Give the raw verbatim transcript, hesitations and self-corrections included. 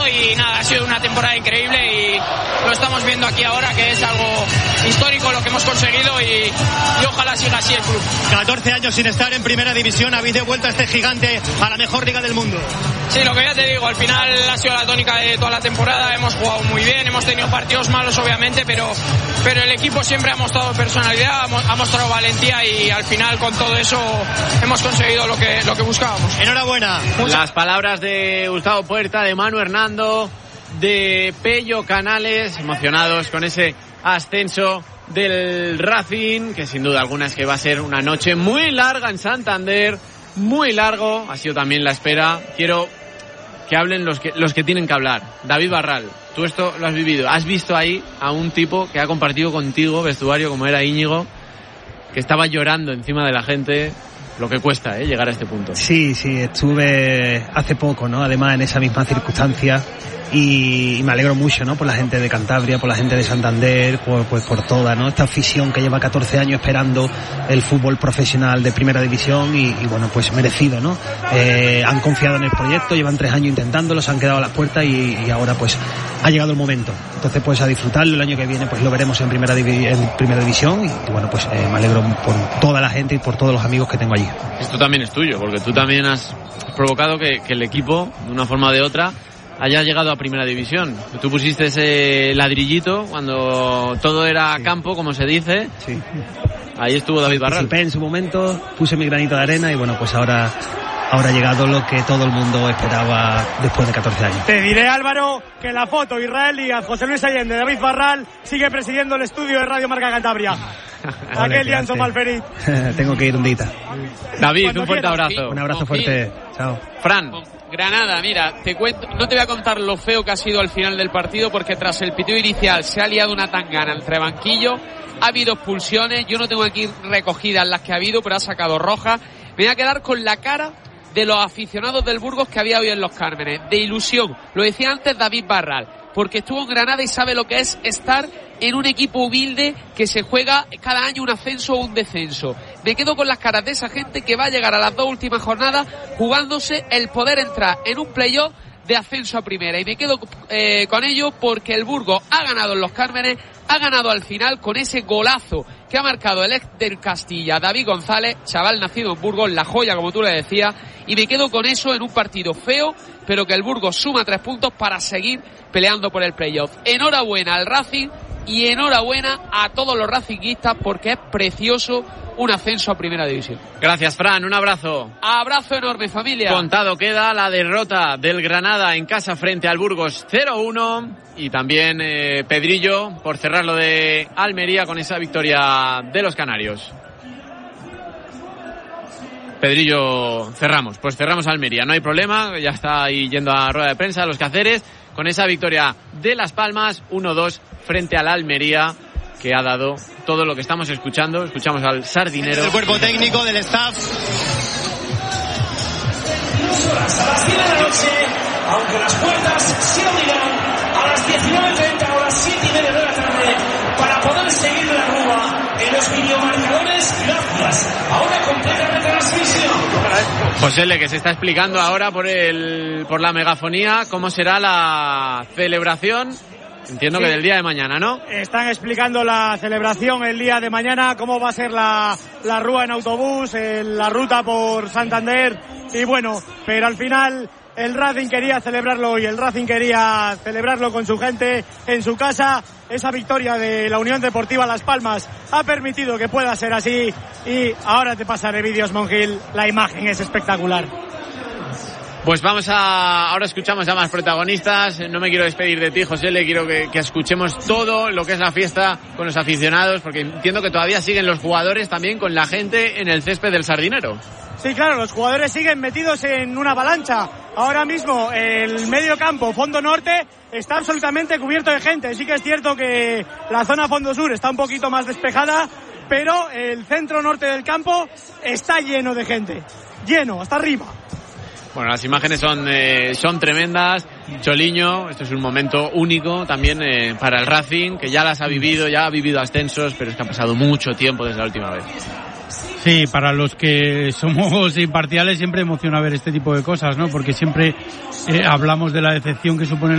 Y nada, ha sido una temporada increíble y lo estamos viendo aquí ahora, que es algo histórico lo que hemos conseguido y, y ojalá siga así el club. catorce años sin estar en primera división, habéis devuelto a este gigante a la mejor liga del mundo. Sí, lo que ya te digo, al final ha sido la tónica de toda la temporada, hemos jugado muy bien, hemos tenido partidos malos obviamente, pero, pero el equipo siempre ha mostrado personalidad, ha mostrado valentía y al final con todo eso hemos conseguido lo que, lo que buscábamos. Enhorabuena. Las palabras de Gustavo Puerta, de Manu Hernando, de Pello Canales, emocionados con ese ascenso del Racing, que sin duda alguna es que va a ser una noche muy larga en Santander, muy largo, ha sido también la espera. Quiero que hablen los que, los que tienen que hablar. David Barral, tú esto lo has vivido, has visto ahí a un tipo que ha compartido contigo vestuario como era Íñigo, que estaba llorando encima de la gente. Lo que cuesta, ¿eh? Llegar a este punto. Sí, sí, estuve hace poco, ¿no? Además en esa misma circunstancia y, y me alegro mucho, ¿no? Por la gente de Cantabria, por la gente de Santander, por, pues por toda, ¿no? Esta afición que lleva catorce años esperando el fútbol profesional de primera división y, y bueno, pues merecido, ¿no? Eh, han confiado en el proyecto, llevan tres años intentándolo, se han quedado a las puertas y, y ahora pues ha llegado el momento. Entonces pues a disfrutarlo, el año que viene pues lo veremos en primera, divi- en primera división y, y bueno, pues eh, me alegro por toda la gente y por todos los amigos que tengo allí. Esto también es tuyo, porque tú también has provocado que, que el equipo, de una forma o de otra, haya llegado a primera división. Tú pusiste ese ladrillito cuando todo era sí. campo, como se dice. Sí. Ahí estuvo David Barral. Participé en su momento, puse mi granito de arena y bueno, pues ahora, ahora ha llegado lo que todo el mundo esperaba después de catorce años. Te diré, Álvaro, que la foto Israel Díaz, José Luis Allende, David Barral sigue presidiendo el estudio de Radio Marca Cantabria. Aquel Janson Malferit. Tengo que ir un dita. David, un fuerte quieras. abrazo. Un abrazo fuerte. Chao. Fran. Granada, mira, te cuento, no te voy a contar lo feo que ha sido al final del partido porque tras el pitido inicial se ha liado una tangana entre banquillo, ha habido expulsiones, yo no tengo aquí recogidas las que ha habido, pero ha sacado roja. Me voy a quedar con la cara de los aficionados del Burgos que había hoy en Los Cármenes, de ilusión. Lo decía antes David Barral, porque estuvo en Granada y sabe lo que es estar en un equipo humilde que se juega cada año un ascenso o un descenso. Me quedo con las caras de esa gente que va a llegar a las dos últimas jornadas jugándose el poder entrar en un playoff de ascenso a primera. Y me quedo eh, con ello porque el Burgos ha ganado en Los Cármenes, ha ganado al final con ese golazo que ha marcado el ex del Castilla, David González, chaval nacido en Burgos, la joya como tú le decías, y me quedo con eso en un partido feo, pero que el Burgos suma tres puntos para seguir peleando por el playoff. Enhorabuena al Racing y enhorabuena a todos los racinguistas porque es precioso un ascenso a primera división. Gracias, Fran, un abrazo. Abrazo enorme, familia. Contado queda la derrota del Granada en casa frente al Burgos cero uno y también eh, Pedrillo por cerrar lo de Almería con esa victoria de los canarios. Pedrillo, cerramos, pues cerramos Almería, no hay problema, ya está ahí yendo a rueda de prensa los quehaceres con esa victoria de Las Palmas uno dos frente al Almería, que ha dado todo lo que estamos escuchando. Escuchamos al Sardinero. El cuerpo técnico del staff. A las diez de la noche, aunque las puertas se abrirán a las diecinueve treinta o a las siete y media de la tarde para poder seguir la Rúa en los videomarcadores gracias a una completa retransmisión. José Le, que se está explicando ahora por el por la megafonía cómo será la celebración. Entiendo sí. que del día de mañana, ¿no? Están explicando la celebración el día de mañana, cómo va a ser la, la rúa en autobús, en la ruta por Santander. Y bueno, pero al final el Racing quería celebrarlo hoy, el Racing quería celebrarlo con su gente en su casa. Esa victoria de la Unión Deportiva Las Palmas ha permitido que pueda ser así. Y ahora te pasaré vídeos, Monjil. La imagen es espectacular. Pues vamos a... Ahora escuchamos a más protagonistas. No me quiero despedir de ti, José. Le quiero que, que escuchemos todo lo que es la fiesta con los aficionados, porque entiendo que todavía siguen los jugadores también con la gente en el césped del Sardinero. Sí, claro, los jugadores siguen metidos en una avalancha. Ahora mismo el medio campo, fondo norte, está absolutamente cubierto de gente. Sí que es cierto que la zona fondo sur está un poquito más despejada, pero el centro norte del campo está lleno de gente. Lleno, hasta arriba. Bueno, las imágenes son eh, son tremendas. Choliño, esto es un momento único también eh, para el Racing, que ya las ha vivido, ya ha vivido ascensos, pero es que ha pasado mucho tiempo desde la última vez. Sí, para los que somos imparciales siempre emociona ver este tipo de cosas, ¿no? Porque siempre eh, hablamos de la decepción que supone